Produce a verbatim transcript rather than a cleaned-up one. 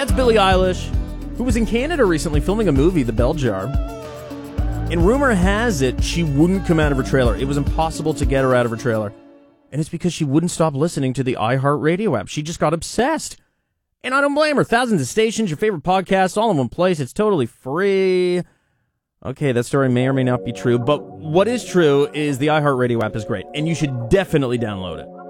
That's Billie Eilish, who was in Canada recently filming a movie, The Bell Jar. And rumor has it she wouldn't come out of her trailer. It was impossible to get her out of her trailer. And it's because she wouldn't stop listening to the iHeartRadio app. She just got obsessed. And I don't blame her. Thousands of stations, your favorite podcasts, all in one place. It's totally free. Okay, that story may or may not be true, but what is true is the iHeartRadio app is great, and you should definitely download it.